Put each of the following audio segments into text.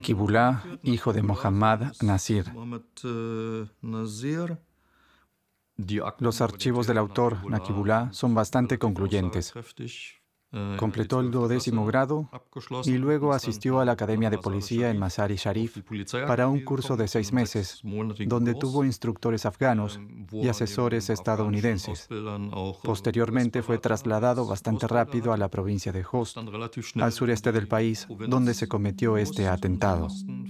Naqibullah, hijo de Mohammad Nasir. Los archivos del autor, Naqibullah, son bastante concluyentes. Completó el 12º grado y luego asistió a la Academia de Policía en Mazar-i Sharif para un curso de 6 meses, donde tuvo instructores afganos y asesores estadounidenses. Posteriormente fue trasladado bastante rápido a la provincia de Khost, al sureste del país, donde se cometió este atentado.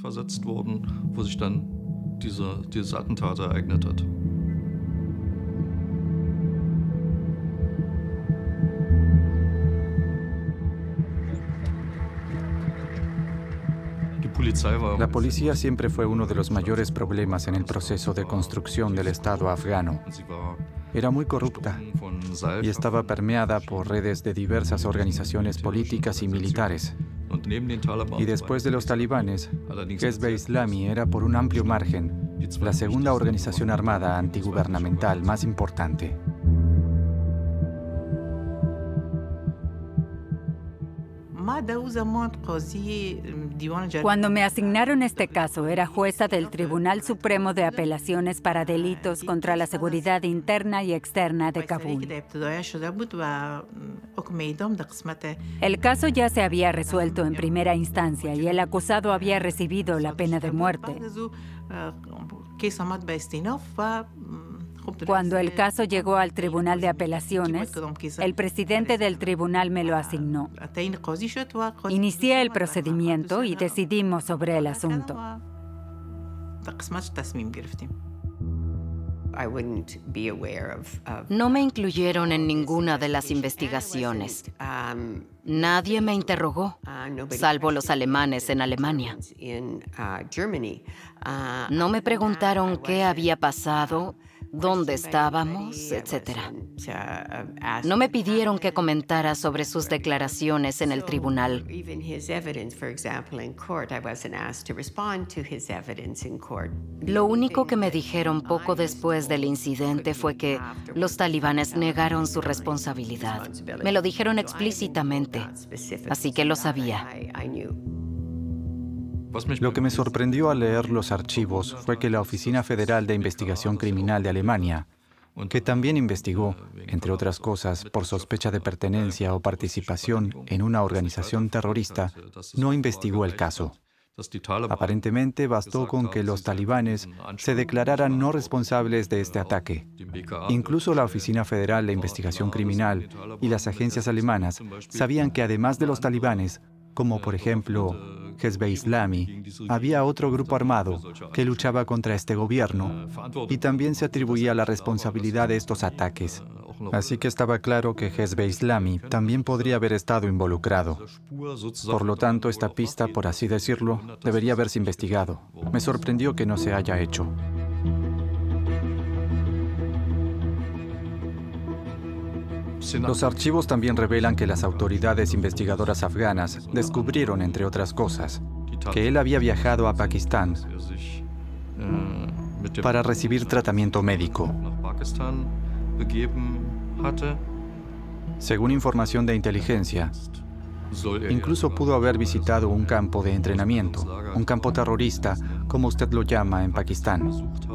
La policía siempre fue uno de los mayores problemas en el proceso de construcción del Estado afgano. Era muy corrupta y estaba permeada por redes de diversas organizaciones políticas y militares. Y después de los talibanes, Hezb-e Islami era por un amplio margen la segunda organización armada antigubernamental más importante. Cuando me asignaron este caso, era jueza del Tribunal Supremo de Apelaciones para Delitos contra la Seguridad Interna y Externa de Kabul. El caso ya se había resuelto en primera instancia y el acusado había recibido la pena de muerte. Cuando el caso llegó al Tribunal de Apelaciones, el presidente del tribunal me lo asignó. Inicié el procedimiento y decidimos sobre el asunto. No me incluyeron en ninguna de las investigaciones. Nadie me interrogó, salvo los alemanes en Alemania. No me preguntaron qué había pasado, dónde estábamos, etc. No me pidieron que comentara sobre sus declaraciones en el tribunal. Lo único que me dijeron poco después del incidente fue que los talibanes negaron su responsabilidad. Me lo dijeron explícitamente, así que lo sabía. Lo que me sorprendió al leer los archivos fue que la Oficina Federal de Investigación Criminal de Alemania, que también investigó, entre otras cosas, por sospecha de pertenencia o participación en una organización terrorista, no investigó el caso. Aparentemente bastó con que los talibanes se declararan no responsables de este ataque. Incluso la Oficina Federal de Investigación Criminal y las agencias alemanas sabían que además de los talibanes, como por ejemplo Hezb-e Islami, había otro grupo armado que luchaba contra este gobierno y también se atribuía la responsabilidad de estos ataques. Así que estaba claro que Hezb-e Islami también podría haber estado involucrado. Por lo tanto, esta pista, por así decirlo, debería haberse investigado. Me sorprendió que no se haya hecho. Los archivos también revelan que las autoridades investigadoras afganas descubrieron, entre otras cosas, que él había viajado a Pakistán para recibir tratamiento médico. Según información de inteligencia, incluso pudo haber visitado un campo de entrenamiento, un campo terrorista, como usted lo llama en Pakistán.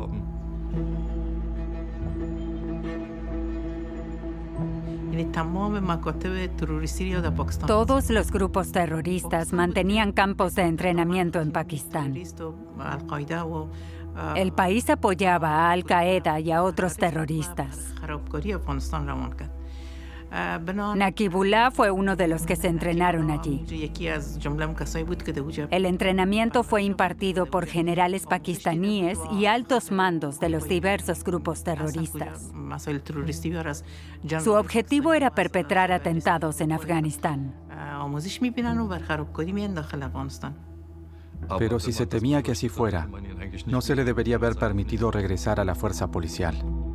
Todos los grupos terroristas mantenían campos de entrenamiento en Pakistán. El país apoyaba a Al-Qaeda y a otros terroristas. Naqibullah fue uno de los que se entrenaron allí. El entrenamiento fue impartido por generales pakistaníes y altos mandos de los diversos grupos terroristas. Su objetivo era perpetrar atentados en Afganistán. Pero si se temía que así fuera, no se le debería haber permitido regresar a la fuerza policial.